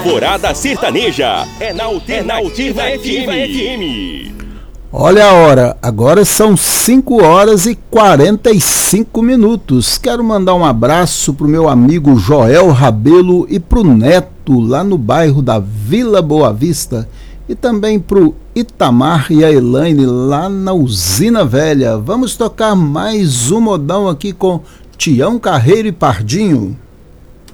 Alvorada Sertaneja é na Alternativa FM. Olha a hora, agora são 5 horas e 45 minutos. Quero mandar um abraço pro meu amigo Joel Rabelo e pro Neto, lá no bairro da Vila Boa Vista. E também pro Itamar e a Elaine, lá na Usina Velha. Vamos tocar mais um modão aqui com Tião Carreiro e Pardinho.